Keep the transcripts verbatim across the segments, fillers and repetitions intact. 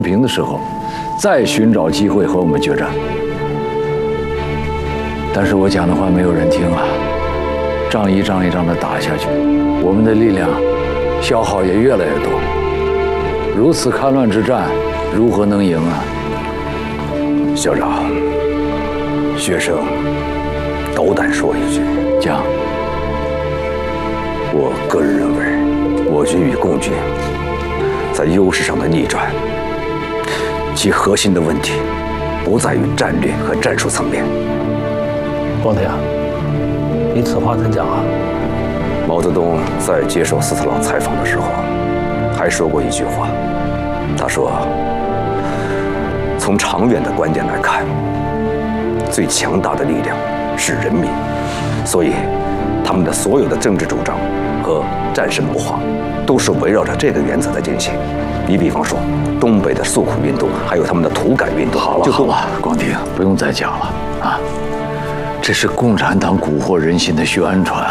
平的时候，再寻找机会和我们决战。但是我讲的话没有人听啊，仗一仗一仗的打下去，我们的力量消耗也越来越多。如此戡乱之战，如何能赢啊？ 校长，学生斗胆说一句， 讲。 我个人认为，我军与共军在优势上的逆转，其核心的问题不在于战略和战术层面。 光天啊，你此话怎讲啊？ 毛泽东在接受斯特朗采访的时候，还说过一句话，他说：“从长远的观点来看，最强大的力量是人民，所以他们的所有的政治主张和战胜谋划，都是围绕着这个原则在进行。你比方说，东北的诉苦运动，还有他们的土改运动。 好了好了，光庭，不用再讲了啊！这是共产党蛊惑人心的宣传。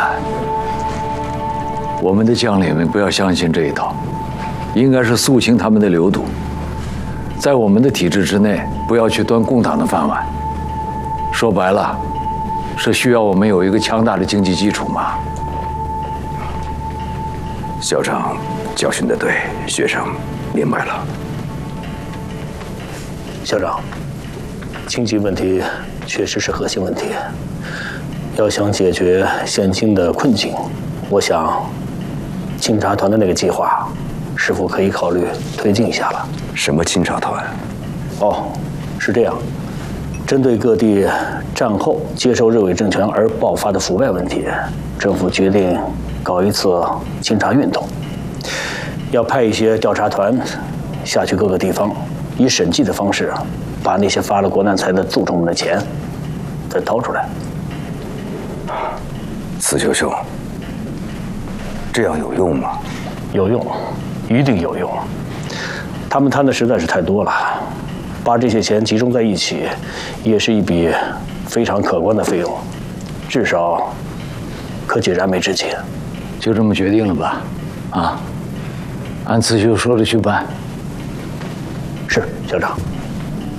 我们的将领们不要相信这一套，应该是肃清他们的流毒，在我们的体制之内，不要去端共党的饭碗。说白了，是需要我们有一个强大的经济基础嘛。 校长教训得对，学生明白了。 校长，经济问题确实是核心问题。要想解决现今的困境，我想，清查团的那个计划，是否可以考虑推进一下了？ 什么清查团？ 哦，是这样。针对各地战后接受日伪政权而爆发的腐败问题，政府决定搞一次清查运动，要派一些调查团下去各个地方，以审计的方式，把那些发了国难财的蛀虫们的钱再掏出来。 刺绣兄，这样有用吗？ 有用，一定有用。他们贪的实在是太多了，把这些钱集中在一起，也是一笔非常可观的费用，至少可解燃眉之急。 就这么决定了吧？啊，按刺绣说的去办。 是，校长。